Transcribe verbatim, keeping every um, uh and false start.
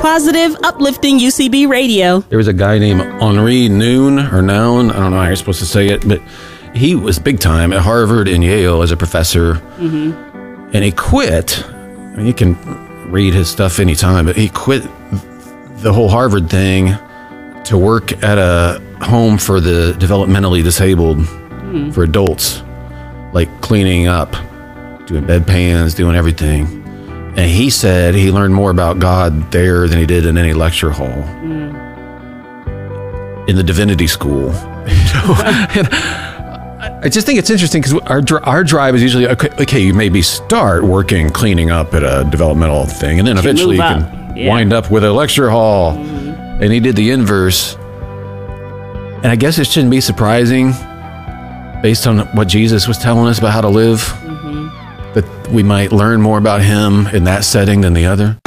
positive, uplifting U C B radio. There was a guy named Henri Noon, or Noun, I don't know how you're supposed to say it, but he was big time at Harvard and Yale as a professor. Mm-hmm. And he quit. I mean, you can read his stuff anytime, but he quit the whole Harvard thing to work at a home for the developmentally disabled, mm. for adults, like cleaning up, doing bedpans, doing everything. And he said he learned more about God there than he did in any lecture hall, mm. in the divinity school. You know? And I just think it's interesting because our our drive is usually, okay, okay, you maybe start working cleaning up at a developmental thing, and then eventually you can yeah. wind up with a lecture hall. Mm-hmm. And he did the inverse. And I guess it shouldn't be surprising, based on what Jesus was telling us about how to live, mm-hmm. that we might learn more about him in that setting than the other.